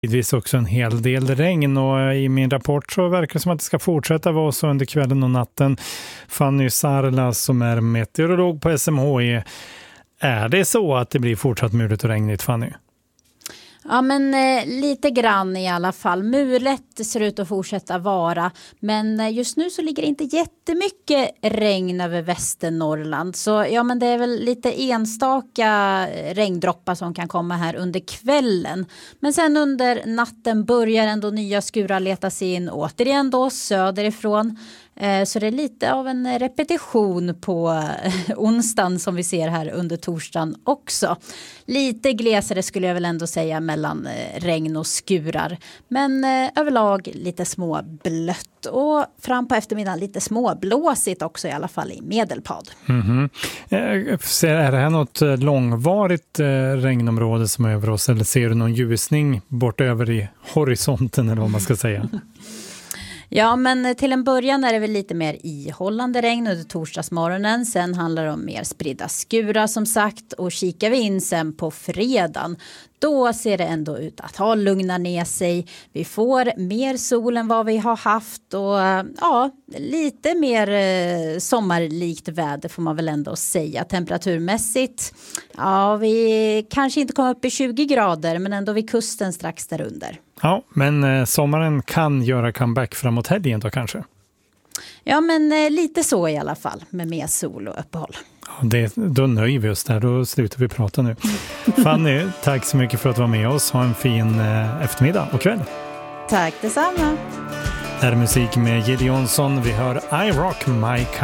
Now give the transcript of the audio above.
Tidvis också en hel del regn, och i min rapport så verkar det som att det ska fortsätta vara så under kvällen och natten. Fanny Sarla som är meteorolog på SMHI. Är det så att det blir fortsatt mulet och regnigt, Fanny? Ja, men lite grann i alla fall. Mulet ser ut att fortsätta vara, men just nu så ligger det inte jättemycket regn över Västernorrland. Så ja, men det är väl lite enstaka regndroppar som kan komma här under kvällen. Men sen under natten börjar ändå nya skurar leta sig in återigen då söderifrån. Så det är lite av en repetition på onsdagen som vi ser här under torsdagen också. Lite glesare skulle jag väl ändå säga mellan regn och skurar. Men överlag lite små blött, och fram på eftermiddagen lite småblåsigt också, i alla fall i Medelpad. Är det här något långvarigt regnområde som är över oss, eller ser du någon ljusning bort över i horisonten, eller vad man ska säga? Ja, men till en början är det väl lite mer ihållande regn under torsdagsmorgonen. Sen handlar det om mer spridda skurar som sagt. Och kikar vi in sen på fredagen, då ser det ändå ut att ha lugnat ner sig. Vi får mer sol än vad vi har haft, och ja, lite mer sommarlikt väder får man väl ändå säga. Temperaturmässigt, ja, vi kanske inte kommer upp i 20 grader, men ändå vid kusten strax där under. Ja, men sommaren kan göra comeback framåt helgen då kanske? Ja, men lite så i alla fall, med mer sol och uppehåll. Ja, då nöjer vi oss där, då slutar vi prata nu. Fanny, tack så mycket för att du var med oss. Ha en fin eftermiddag och kväll. Tack detsamma. Här är musik med Jill Johnson. Vi hör I Rock My Car.